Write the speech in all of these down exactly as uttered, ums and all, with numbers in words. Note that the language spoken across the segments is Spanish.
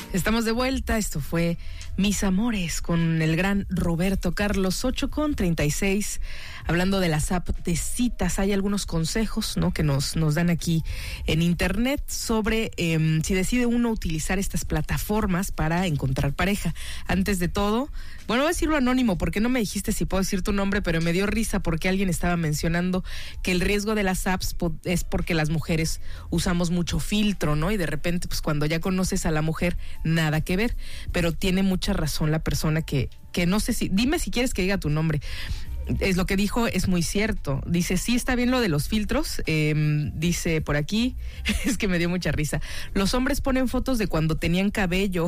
Estamos de vuelta, esto fue Mis Amores con el gran Roberto Carlos, ocho con treinta y seis, hablando de las apps de citas. Hay algunos consejos, ¿no?, que nos, nos dan aquí en internet sobre eh, si decide uno utilizar estas plataformas para encontrar pareja. Antes de todo, bueno, voy a decirlo anónimo porque no me dijiste si puedo decir tu nombre, pero me dio risa porque alguien estaba mencionando que el riesgo de las apps es porque las mujeres usamos mucho filtro, ¿no? Y de repente, pues cuando ya conoces a la mujer, nada que ver, pero tiene mucha razón la persona que, que no sé si, dime si quieres que diga tu nombre. Es lo que dijo, es muy cierto. Dice, sí, está bien lo de los filtros. Eh, dice por aquí, es que me dio mucha risa. Los hombres ponen fotos de cuando tenían cabello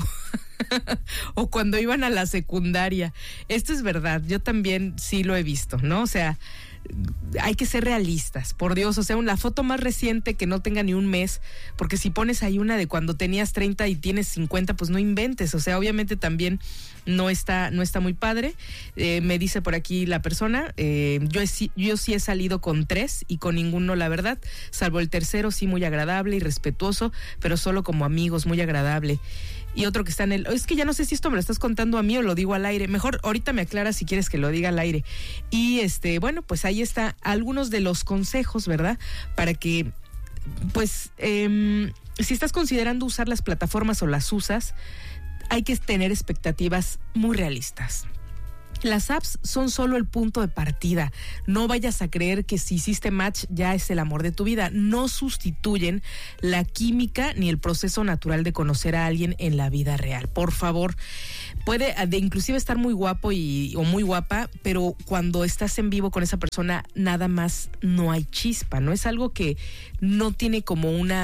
o cuando iban a la secundaria. Esto es verdad, yo también sí lo he visto, ¿no? O sea, hay que ser realistas, por Dios, o sea, la foto más reciente que no tenga ni un mes, porque si pones ahí una de cuando tenías treinta y tienes cincuenta, pues no inventes, o sea, obviamente también no está, no está muy padre. Eh, me dice por aquí la persona, eh, yo, he, yo sí he salido con tres y con ninguno, la verdad, salvo el tercero, sí, muy agradable y respetuoso, pero solo como amigos, muy agradable. Y otro que está en el... Es que ya no sé si esto me lo estás contando a mí o lo digo al aire. Mejor ahorita me aclaras si quieres que lo diga al aire. Y este, bueno, pues ahí está algunos de los consejos, ¿verdad? Para que, pues, eh, si estás considerando usar las plataformas o las usas, hay que tener expectativas muy realistas. Las apps son solo el punto de partida. No vayas a creer que si hiciste match ya es el amor de tu vida. No sustituyen la química ni el proceso natural de conocer a alguien en la vida real. Por favor, puede de inclusive estar muy guapo y, o muy guapa, pero cuando estás en vivo con esa persona, nada más no hay chispa, ¿no? Es algo que no tiene como una...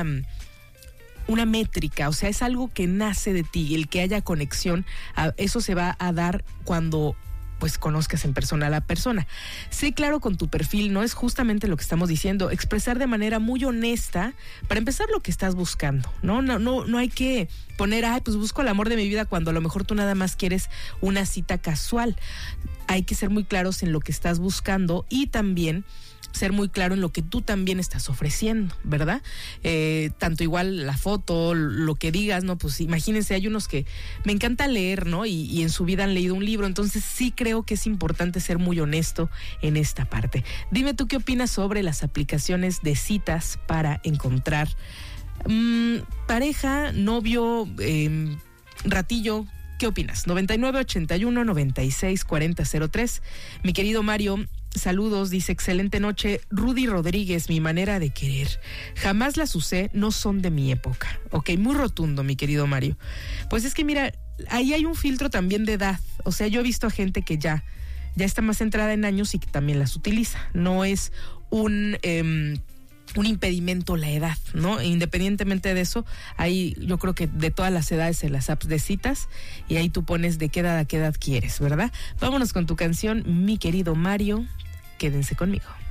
una métrica, o sea, es algo que nace de ti, el que haya conexión, eso se va a dar cuando pues conozcas en persona a la persona. Sé claro con tu perfil, no es justamente lo que estamos diciendo, expresar de manera muy honesta, para empezar, lo que estás buscando, ¿no? No, no, no hay que poner, ay, pues busco el amor de mi vida, cuando a lo mejor tú nada más quieres una cita casual. Hay que ser muy claros en lo que estás buscando y también ser muy claro en lo que tú también estás ofreciendo, ¿verdad? Eh, tanto igual la foto, lo que digas, ¿no? Pues imagínense, hay unos que me encanta leer, ¿no? Y, y en su vida han leído un libro, entonces sí creo que es importante ser muy honesto en esta parte. Dime tú qué opinas sobre las aplicaciones de citas para encontrar mmm, pareja, novio, eh, ratillo. ¿Qué opinas? noventa y nueve, ochenta y uno, noventa y seis, cuarenta, cero tres. Mi querido Mario, saludos, dice, excelente noche. Rudy Rodríguez, mi manera de querer. Jamás las usé, no son de mi época. Ok, muy rotundo, mi querido Mario. Pues es que mira, ahí hay un filtro también de edad. O sea, yo he visto a gente que ya, ya está más centrada en años y que también las utiliza. No es un... Eh, un impedimento la edad, ¿no? Independientemente de eso, hay, yo creo que de todas las edades en las apps de citas, y ahí tú pones de qué edad a qué edad quieres, ¿verdad? Vámonos con tu canción, mi querido Mario, quédense conmigo.